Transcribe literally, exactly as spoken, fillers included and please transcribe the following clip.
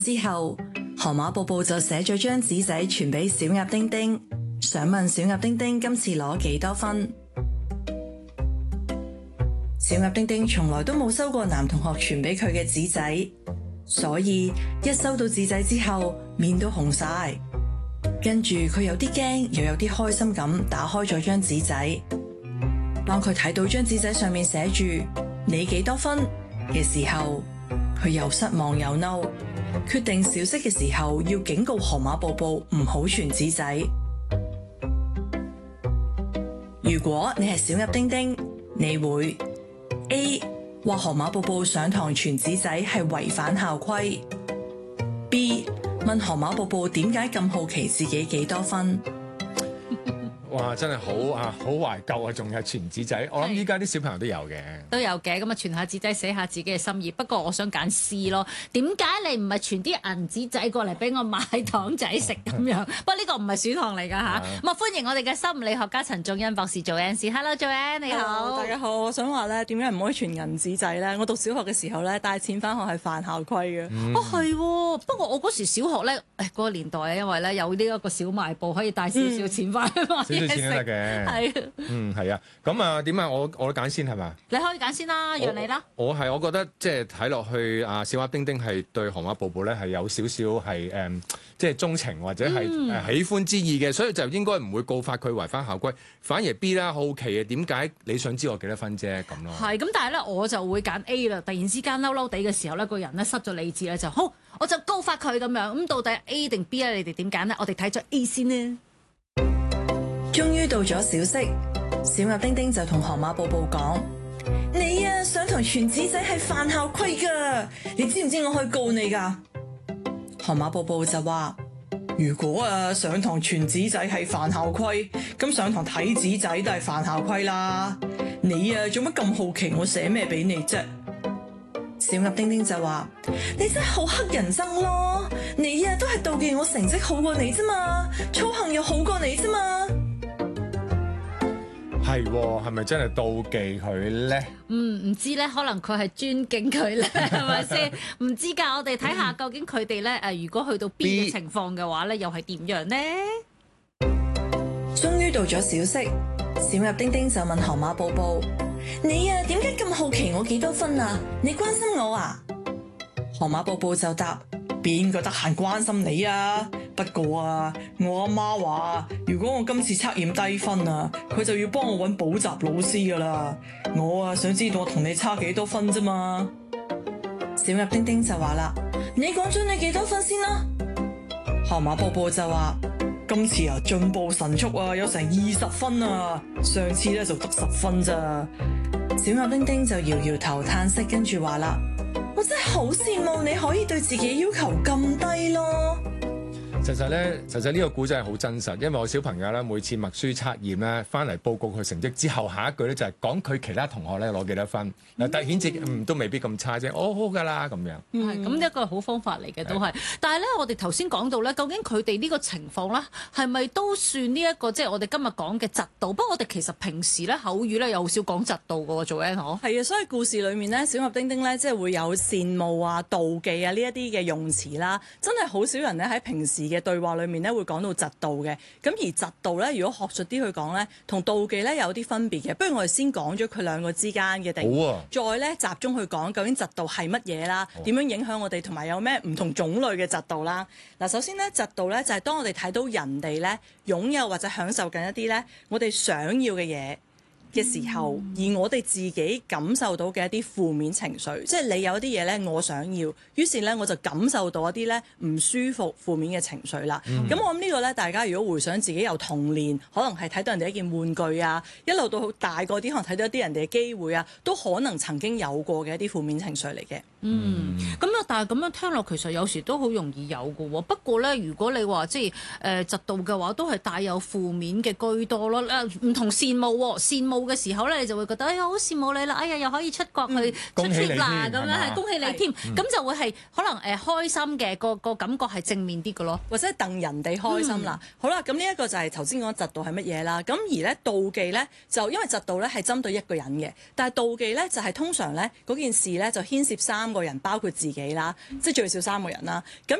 之後，河馬寶寶就寫咗張紙仔傳俾小鴨丁丁，想問小鴨丁丁今次攞幾多分。小鴨丁丁從來都冇收過男同學傳俾佢嘅紙仔，所以一收到紙仔之後，面都紅晒。跟住佢有啲驚，又有啲開心咁打開咗張紙仔。當佢睇到張紙仔上面寫住你幾多分嘅時候，佢又失望又嬲，決定小息嘅時候要警告河馬寶寶唔好傳紙仔。如果你係小鴨丁丁，你會 A 話河馬寶寶上堂傳紙仔係違反校規， B 問河馬寶寶點解咁好奇自己幾多分。 哇！真係好啊，好懷舊啊，仲有傳紙仔。我諗依家啲小朋友都有嘅， 都有嘅。咁啊，傳下紙仔，寫下自己嘅心意。不過我想揀 C 咯。點解你唔係傳啲銀紙仔過嚟俾我買糖仔食咁樣？不過呢個唔係選項嚟㗎吓。咁啊，歡迎我哋嘅心理學家陳仲恩博士做 N C。Hello，做 N 你好。 Hello，大家好。我想話咧，點解唔可以傳銀紙仔咧？我讀小學嘅時候咧，帶錢翻學係犯校規嘅。 嗯、 哦，係喎。不過我嗰時小學咧，誒、那、嗰個年代啊，因為咧有呢一個小賣部可以帶少少錢翻去買。 少少錢都得嘅，係，嗯係啊，咁啊點啊？我我都揀先係嘛？ 你可以揀先啦，讓你啦。 我係我覺得即係睇落去啊，小鴨丁丁係對河馬寶寶咧係有少少係誒，即係鍾情或者係誒喜歡之意嘅，所以就應該唔會告發佢違反校規。反而 B 啦，好奇嘅點解你想知我幾多分啫咁咯？ 係咁，但係咧我就會揀 A 啦。突然之間嬲嬲地嘅時候咧，個人咧失咗理智咧，就好我就告發佢咁樣。咁到底 A 定 B 咧？你哋點揀咧？我哋睇咗 A 先呢。 終於到咗小息，小鴨丁丁就同河馬寶寶講：你啊，上堂傳紙仔係犯校規㗎，你知唔知我可以告你㗎？河馬寶寶就話：如果啊上堂傳紙仔係犯校規，咁上堂睇紙仔都係犯校規啦。你啊做乜咁好奇我寫咩俾你啫？小鴨丁丁就話：你真係好乞人憎咯！你啊都係妒忌我成績好過你啫嘛，操行又好過你啫嘛。 係喎，係咪真係妒忌佢咧？ 嗯，唔知咧，可能佢係尊敬佢咧，係咪先？唔知㗎，我哋睇下究竟佢哋咧誒，如果去到 B 嘅情況嘅話咧，又係點樣呢？ 終於到咗小息，小鴨丁丁就問河馬寶寶：你啊，點解咁好奇我幾多分啊？你關心我啊？河馬寶寶就答：邊個得閒關心你啊？不過啊，我阿媽話，如果我今次測驗低分啊，佢就要幫我揾補習老師噶啦。我啊想知道我同你差幾多分啫嘛。小鴨丁丁就話啦：你講咗你幾多分先啦？河馬寶寶就話：今次啊進步神速啊，有成二十分啊，上次咧就得十分咋。小鴨丁丁就搖搖頭嘆息，跟住話啦：我真係好羨慕你可以對自己要求咁低咯。 實實咧，實實呢個故仔係好真實，因為我小朋友咧每次默書測驗咧翻嚟報告佢成績之後，下一句咧就係講佢其他同學咧攞幾多分，嗱突顯自己嗯都未必咁差啫，哦好㗎啦咁樣。 係咁一個好方法嚟嘅都係，但係咧我哋頭先講到咧，究竟佢哋呢個情況咧係咪都算呢、這、一個即係、就是、我哋今日講嘅嫉妒？不過我哋其實平時咧口語咧又好少講嫉妒嘅喎，做 N 嗬。係啊，所以故事裡面咧，小鴨丁丁咧即係會有羨慕啊、妒忌啊呢一啲嘅用詞啦，真係好少人咧喺平時嘅對話裏面咧會講到嫉妒嘅，咁而嫉妒咧，如果學術啲去講咧，同妒忌咧有啲分別嘅。不如我哋先講咗佢兩個之間嘅定義，啊、再咧集中去講究竟嫉妒係乜嘢啦，點樣影響我哋，同埋有咩唔同種類嘅嫉妒啦。嗱，首先咧，嫉妒咧就係當我哋睇到人哋咧擁有或者享受緊一啲咧我哋想要嘅嘢嘅時候，而我哋自己感受到嘅一啲負面情緒，即係你有啲嘢咧，我想要，於是咧我就感受到一啲咧唔舒服、負面嘅情緒啦。咁、嗯、我諗呢個咧，大家如果回想自己由童年，可能係睇到人哋一件玩具啊，一路到大個啲，可能睇到一啲人哋嘅機會啊，都可能曾經有過嘅一啲負面情緒嚟嘅。 嗯，咁啊，但係咁樣聽落，其實有時都好容易有嘅喎。不過咧，如果你話即係誒嫉妒嘅話，都係帶有負面嘅居多咯。誒唔同羨慕喎，羨慕嘅時候咧，你就會覺得哎呀好羨慕你啦，哎呀又可以出國去、嗯、出 trip 啦咁樣，係恭喜你添。咁就會係可能誒開心嘅個個感覺係正面啲嘅咯， 或者係戥人哋開心啦。嗯、好啦，咁呢一個就係頭先講嫉妒係乜嘢啦。咁而咧妒忌咧就因為嫉妒咧係針對一個人嘅，但係妒忌咧就係通常咧嗰件事咧就牽涉三三個人，包括自己啦，即係最少三個人啦。咁